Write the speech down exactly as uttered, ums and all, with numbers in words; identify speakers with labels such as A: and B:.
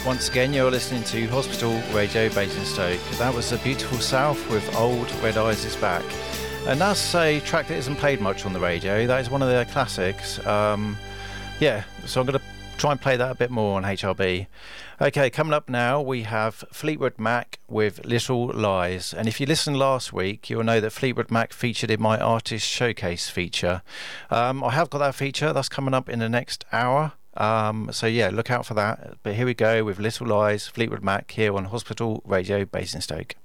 A: Once again, you're listening to Hospital Radio Basingstoke. That was The Beautiful South with Old Red Eyes Is Back. And that's a track that isn't played much on the radio. That is one of their classics. Um, yeah, so I'm going to try and play that a bit more on H R B. Okay, coming up now, we have Fleetwood Mac with Little Lies. And if you listened last week, you'll know that Fleetwood Mac featured in my Artist Showcase feature. Um, I have got that feature. That's coming up in the next hour. Um, so yeah, look out for that. But here we go with Little Lies, Fleetwood Mac, here on Hospital Radio Basingstoke.